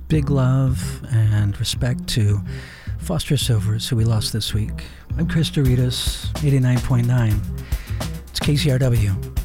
Big love and respect to Foster Silvers, who we lost this week. I'm Chris Doritas, 89.9. It's KCRW.